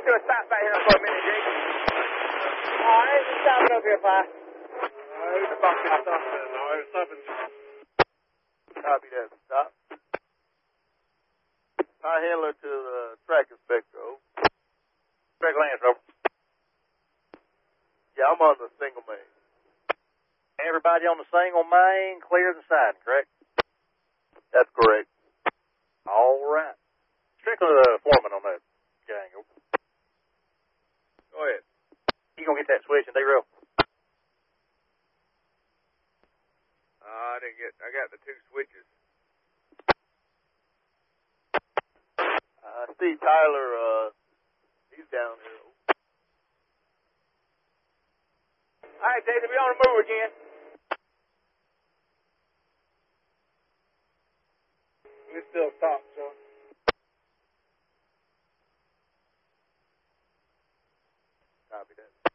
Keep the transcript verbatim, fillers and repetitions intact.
do a stop back here for a minute, Jake. All right, we're stopping up here, Fi. All right, the box is stopping then. All right, stopping. Copy that. Stop. High handler to the track inspector. Over. Track Lance, over. Yeah, I'm on the single main. Everybody on the single main, clear the siding, correct? That's correct. All right. Strictly the foreman on that gang. Go ahead. You gonna get that switch and D-rail? Uh, I didn't get, I got the two switches. I see Tyler, uh, he's down here. All right, Jason, we on the move again. We still stop, son. Copy that.